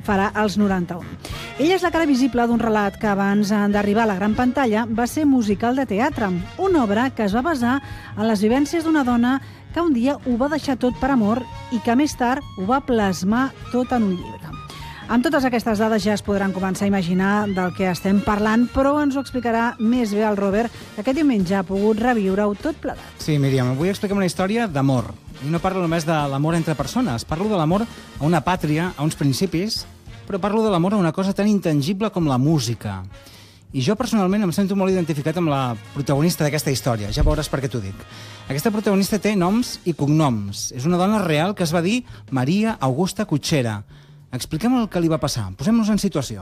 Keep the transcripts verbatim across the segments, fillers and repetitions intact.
farà els noranta-un. Ella és la cara visible d'un relat que abans d'arribar a la gran pantalla va ser musical de teatre, una obra que es va basar en les vivències d'una dona que un dia ho va deixar tot per amor i que més tard ho va plasmar tot en un llibre. Amb totes aquestes dades ja es podran començar a imaginar del que estem parlant, però ens ho explicarà més bé el Robert, que aquest diumenge ha pogut reviure-ho tot plegat. Sí, Míriam, vull explicar una història d'amor. I no parlo només de l'amor entre persones, parlo de l'amor a una pàtria, a uns principis, però parlo de l'amor a una cosa tan intangible com la música. I jo personalment em sento molt identificat amb la protagonista d'aquesta història, ja veuràs per què t'ho dic. Aquesta protagonista té noms i cognoms. És una dona real que es va dir Maria Augusta Cutxera. Expliquem el que li va passar. Posem-nos en situació.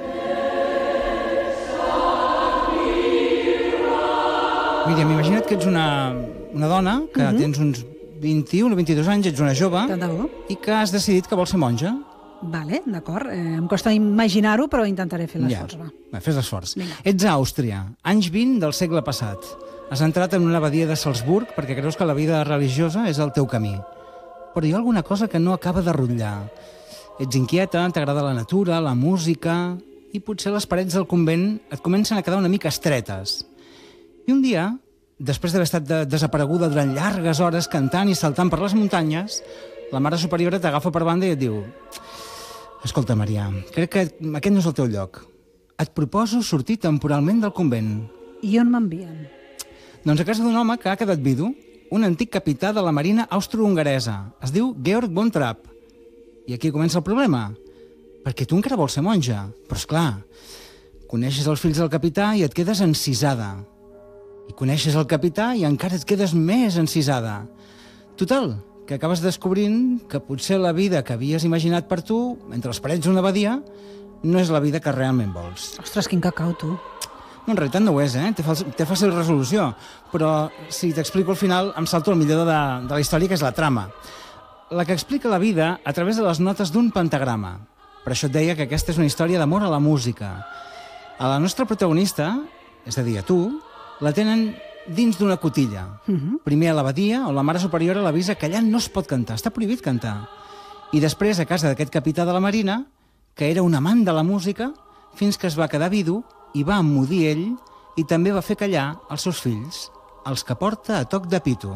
Míriam, imagina't que ets una, una dona, que uh-huh. tens uns vint-i-un o vint-i-dos anys, ets una jove, i que has decidit que vols ser monja. Vale, d'acord. Eh, em costa imaginar-ho, però intentaré fer l'esforç. Ja. Va, fes l'esforç. Ets a Àustria, anys vint del segle passat. Has entrat en una abadia de Salzburg perquè creus que la vida religiosa és el teu camí. Però hi ha alguna cosa que no acaba de rotllar. Ets inquieta, t'agrada la natura, la música, i potser les parets del convent et comencen a quedar una mica estretes. I un dia, després d'haver estat de desapareguda durant llargues hores cantant i saltant per les muntanyes, la Mare Superiora t'agafa per banda i et diu: escolta, Maria, crec que aquest no és el teu lloc. Et proposo sortir temporalment del convent. I on m'envien? Doncs a casa d'un home que ha quedat vidu, un antic capità de la marina austro-hongaresa. Es diu Georg von Trapp. I aquí comença el problema, perquè tu encara vols ser monja, però esclar, coneixes els fills del capità i et quedes encisada. I coneixes el capità i encara et quedes més encisada. Total, que acabes descobrint que potser la vida que havies imaginat per tu, entre les parets d'una abadia, no és la vida que realment vols. Ostres, quin cacau, tu. No, en realitat no ho és, eh? Té, té fàcil resolució, però si t'explico al final em salto el millor de, de la història, que és la trama. La que explica la vida a través de les notes d'un pentagrama. Per això et deia que aquesta és una història d'amor a la música. A la nostra protagonista, és a dir, a tu, la tenen dins d'una cotilla. Uh-huh. Primer a l'abadia, on la Mare Superiora l'avisa que allà no es pot cantar, està prohibit cantar. I després a casa d'aquest capità de la marina, que era un amant de la música, fins que es va quedar vidu i va emmudir ell i també va fer callar els seus fills, els que porta a toc de pito.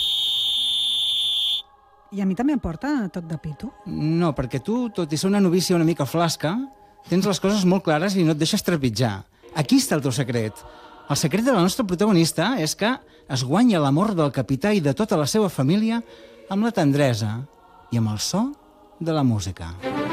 I a mi també em porta a toc de pito? No, perquè tu, tot i ser una novícia una mica flasca, tens les coses molt clares i no et deixes trepitjar. Aquí està el teu secret. El secret de la nostra protagonista és que es guanya l'amor del capità i de tota la seva família amb la tendresa i amb el so de la música.